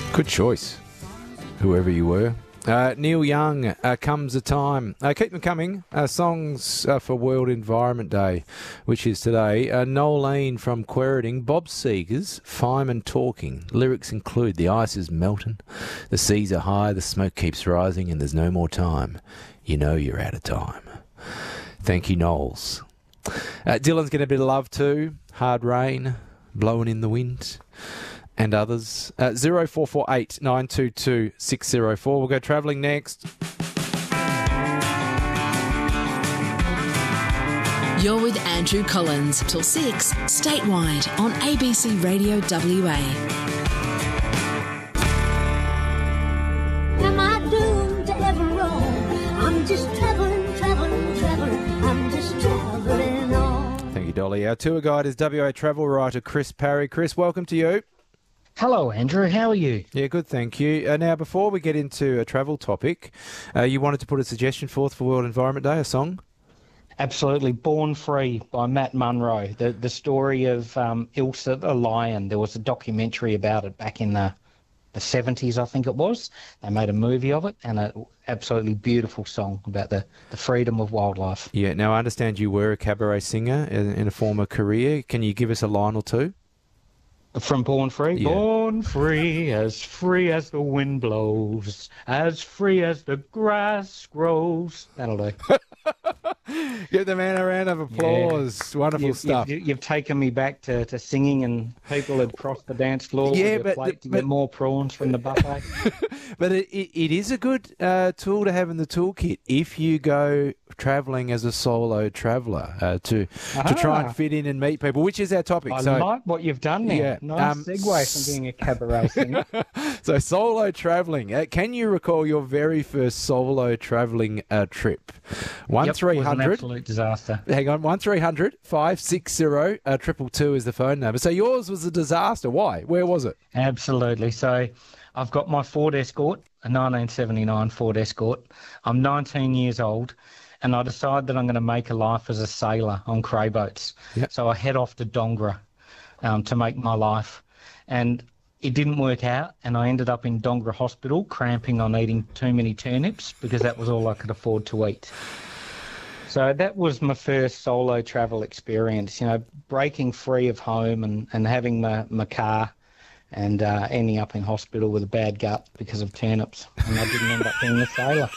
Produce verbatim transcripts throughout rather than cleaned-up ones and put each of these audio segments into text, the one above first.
Good choice, whoever you were. Uh, Neil Young, uh, Comes a Time. Uh, keep them coming. Uh, songs uh, for World Environment Day, which is today. Uh, Nolene from Quairading, Bob Seger's Fireman Talking. Lyrics include, the ice is melting, the seas are high, the smoke keeps rising, and there's no more time. You know you're out of time. Thank you, Knowles. Uh, Dylan's getting a bit of love too. Hard Rain, Blowing in the Wind, and others. Uh, zero four four eight nine two two six zero four. We'll go travelling next. You're with Andrew Collins till six, statewide on A B C Radio W A. Am I doomed to ever roam? I'm just travelling, travelling, travelling. I'm just travelling on. Thank you, Dolly. Our tour guide is W A travel writer Chris Parry. Chris, welcome to you. Hello, Andrew. How are you? Yeah, good, thank you. Uh, now, before we get into a travel topic, uh, you wanted to put a suggestion forth for World Environment Day, a song? Absolutely. Born Free by Matt Munro. The the story of um, Ilsa the lion. There was a documentary about it back in the, the seventies, I think it was. They made a movie of it, and an absolutely beautiful song about the, the freedom of wildlife. Yeah, now I understand you were a cabaret singer in, in a former career. Can you give us a line or two? From Born Free? Yeah. Born free, as free as the wind blows, as free as the grass grows. That'll do. Give the man a round of applause. Yeah. Wonderful you've, stuff. You've, you've taken me back to, to singing, and people had crossed the dance floor Yeah, with but a plate the- to but- get more prawns from the buffet. But it, it, it is a good uh, tool to have in the toolkit if you go travelling as a solo traveller uh, to to try Ah. and fit in and meet people, which is our topic. I so, like what you've done there. Yeah, Nice um, segue from being a cabaret singer. so solo travelling. Uh, can you recall your very first solo travelling uh, trip? One Yep, three was an hundred. absolute disaster. Hang on, one three hundred five six zero uh, triple two is the phone number. So yours was a disaster. Why? Where was it? Absolutely. So I've got my Ford Escort, a nineteen seventy-nine Ford Escort. I'm nineteen years old, and I decide that I'm going to make a life as a sailor on cray boats. Yep. So I head off to Dongra um, to make my life. And it didn't work out, and I ended up in Dongra Hospital cramping on eating too many turnips because that was all I could afford to eat. So that was my first solo travel experience, you know, breaking free of home and, and having my, my car and uh, ending up in hospital with a bad gut because of turnips. And I didn't end up being a sailor.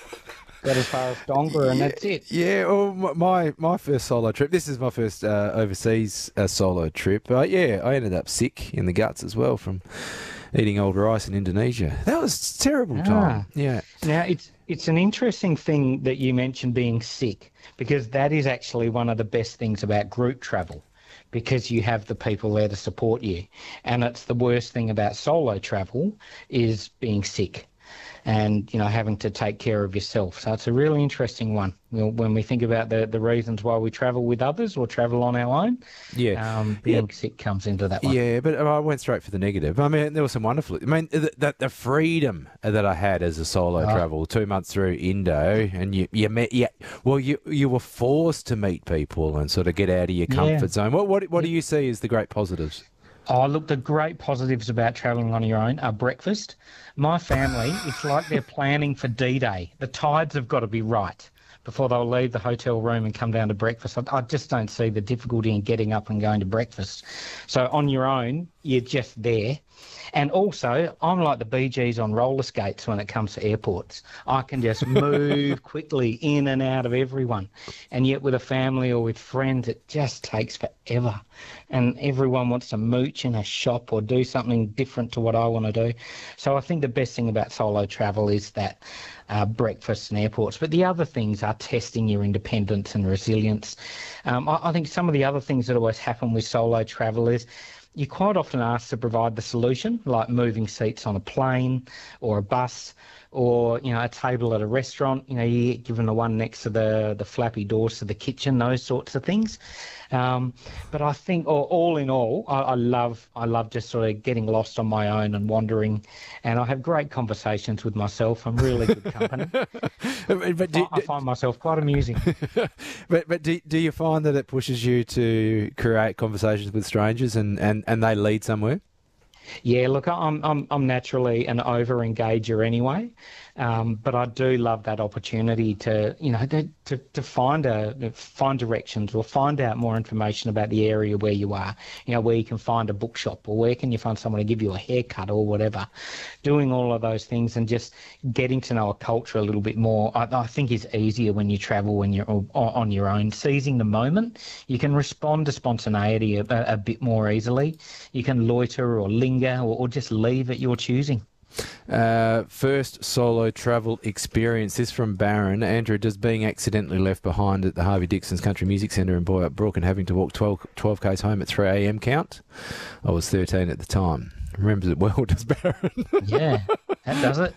Got as far as Dongra, and that's it. Yeah, well, m- my my first solo trip. This is my first uh, overseas uh, solo trip. Uh, yeah, I ended up sick in the guts as well from eating old rice in Indonesia. That was a terrible time. Ah. Yeah. Now, it's it's an interesting thing that you mentioned being sick, because that is actually one of the best things about group travel, because you have the people there to support you. And it's the worst thing about solo travel is being sick and, you know, having to take care of yourself. So it's a really interesting one. You know, when we think about the, the reasons why we travel with others or travel on our own, Yeah. um, being sick comes into that one. Yeah, but I went straight for the negative. I mean, there was some wonderful. I mean, the, the, the freedom that I had as a solo Ah. travel, two months through Indo, and you you met, yeah, well, you you were forced to meet people and sort of get out of your comfort Yeah. zone. What what what do you see as the great positives? Oh, look, the great positives about travelling on your own are breakfast. My family, it's like they're planning for D-Day. The tides have got to be right before they'll leave the hotel room and come down to breakfast. I, I just don't see the difficulty in getting up and going to breakfast. So on your own, you're just there. And also, I'm like the Bee Gees on roller skates when it comes to airports. I can just move quickly in and out of everyone. And yet with a family or with friends, it just takes forever. And everyone wants to mooch in a shop or do something different to what I want to do. So I think the best thing about solo travel is that uh, breakfast and airports. But the other things are testing your independence and resilience. Um, I, I think some of the other things that always happen with solo travel is you're quite often asked to provide the solution, like moving seats on a plane or a bus, or, you know, a table at a restaurant. You know, you get given the one next to the, the flappy doors to the kitchen, those sorts of things. Um, but I think, all, all in all, I, I love I love just sort of getting lost on my own and wandering, and I have great conversations with myself. I'm really good company. but do, I, I find myself quite amusing. but but do, do you find that it pushes you to create conversations with strangers and, and, and they lead somewhere? Yeah, look, I'm I'm I'm naturally an over-engager anyway, um, but I do love that opportunity to you know to, to, to find a find directions or find out more information about the area where you are. You know, where you can find a bookshop or where can you find someone to give you a haircut or whatever. Doing all of those things and just getting to know a culture a little bit more, I, I think is easier when you travel when you're on, on your own. Seizing the moment, you can respond to spontaneity a, a bit more easily. You can loiter or linger. Or, or just leave at your choosing. Uh, first solo travel experience. This from Baron. Andrew, does being accidentally left behind at the Harvey Dixon's Country Music Centre in Boyup Brook and having to walk twelve, twelve kays home at three a.m. count? I was thirteen at the time. Remembers it well, does Baron? Yeah, that does it.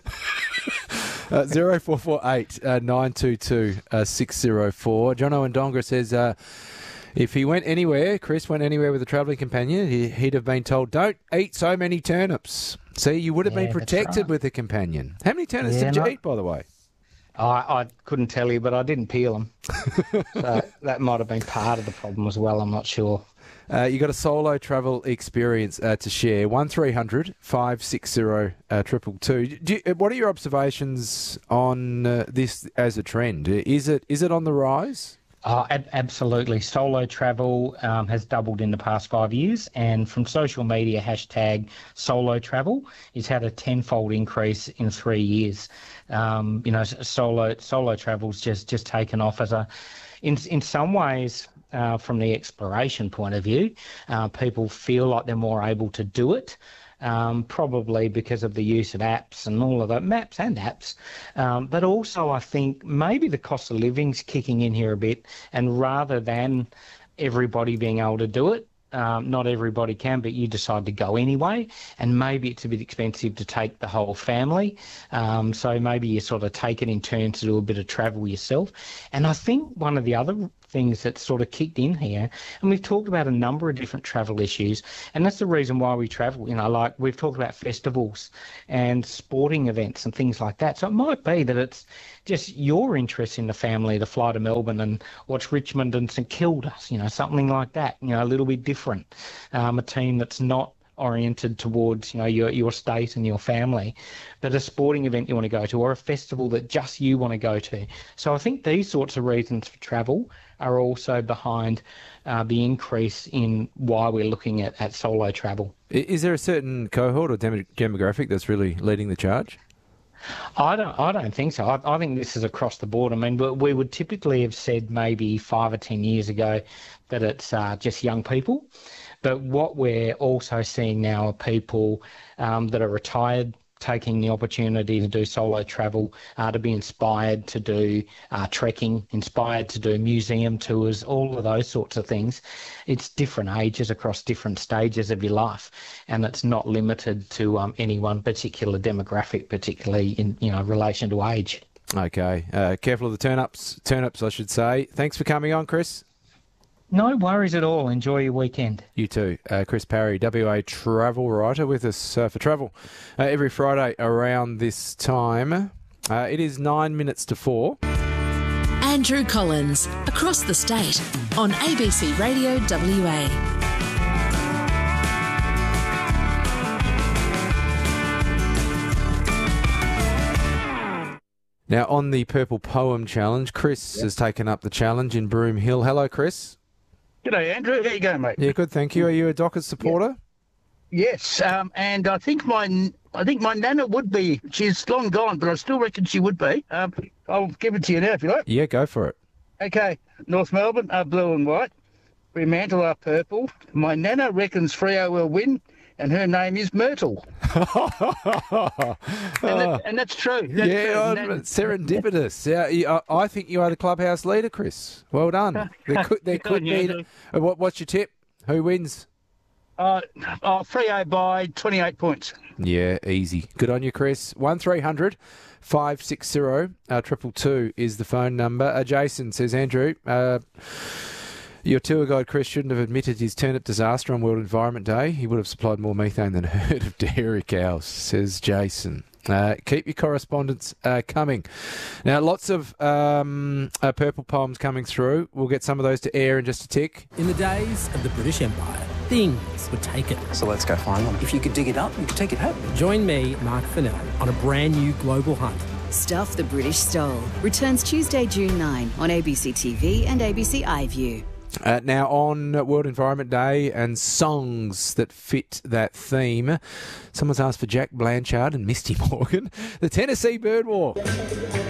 uh, zero four four eight nine two two six zero four. Jono Ndonga says... Uh, If he went anywhere, Chris went anywhere with a travelling companion, he, he'd have been told, don't eat so many turnips. See, you would have yeah, been protected right. with a companion. How many turnips yeah, did you no, eat, by the way? I, I couldn't tell you, but I didn't peel them. So that might have been part of the problem as well, I'm not sure. Uh, you got a solo travel experience uh, to share. one three hundred five six zero two two two. What are your observations on uh, this as a trend? Is it is it on the rise? Oh, ab- absolutely. Solo travel um, has doubled in the past five years, and from social media, hashtag solo travel, it's had a tenfold increase in three years. Um, you know, solo solo travel's just just taken off as a, in in some ways, uh, from the exploration point of view, uh, people feel like they're more able to do it. Um, probably because of the use of apps and all of that, maps and apps. Um, but also I think maybe the cost of living's kicking in here a bit, and rather than everybody being able to do it, um, not everybody can, but you decide to go anyway, and maybe it's a bit expensive to take the whole family. Um, so maybe you sort of take it in turns to do a bit of travel yourself. And I think one of the other things that sort of kicked in here, and we've talked about a number of different travel issues, and that's the reason why we travel. You know, like we've talked about festivals and sporting events and things like that. So it might be that it's just your interest in the family to fly to Melbourne and watch Richmond and St Kilda, you know, something like that, you know, a little bit different. Um, a team that's not oriented towards, you know, your your state and your family, but a sporting event you want to go to, or a festival that just you want to go to. So I think these sorts of reasons for travel are also behind uh, the increase in why we're looking at, at solo travel. Is there a certain cohort or dem- demographic that's really leading the charge? I don't. I don't think so. I, I think this is across the board. I mean, we, we would typically have said maybe five or ten years ago that it's uh, just young people. But what we're also seeing now are people um, that are retired taking the opportunity to do solo travel, uh, to be inspired to do uh, trekking, inspired to do museum tours, all of those sorts of things. It's different ages across different stages of your life, and it's not limited to um, any one particular demographic, particularly in you know relation to age. Okay, uh, careful of the turn-ups, turnips, I should say. Thanks for coming on, Chris. No worries at all. Enjoy your weekend. You too. Uh, Chris Parry, W A travel writer, with us uh, for travel uh, every Friday around this time. Uh, it is nine minutes to four. Andrew Collins, across the state, on A B C Radio W A. Now, on the Purple Poem Challenge, Chris yep. has taken up the challenge in Broome Hill. Hello, Chris. G'day, Andrew. How you going, mate? Yeah, good, thank you. Are you a Dockers supporter? Yeah. Yes, um, and I think my I think my nana would be. She's long gone, but I still reckon she would be. Um, I'll give it to you now if you like. Yeah, go for it. Okay, North Melbourne are blue and white. Fremantle are purple. My nana reckons Freo will win, and her name is Myrtle. and, that, and that's true. That's yeah, true. That, serendipitous. Yeah, you, I, I think you are the clubhouse leader, Chris. Well done. There could, there could be. Uh, what, what's your tip? Who wins? Uh, oh, Freo by twenty-eight points. Yeah, easy. Good on you, Chris. one three hundred five six zero two two two is the phone number. Uh, Jason says, Andrew, uh, your tour guide, Chris, shouldn't have admitted his turnip disaster on World Environment Day. He would have supplied more methane than a herd of dairy cows, says Jason. Uh, keep your correspondence uh, coming. Now, lots of um, uh, purple poems coming through. We'll get some of those to air in just a tick. In the days of the British Empire, things were taken. So let's go find them. If you could dig it up, you could take it home. Join me, Mark Fennell, on a brand new global hunt. Stuff the British Stole returns Tuesday, June ninth on A B C T V and A B C iView. Uh, now, on World Environment Day and songs that fit that theme, someone's asked for Jack Blanchard and Misty Morgan, the Tennessee Birdwalk.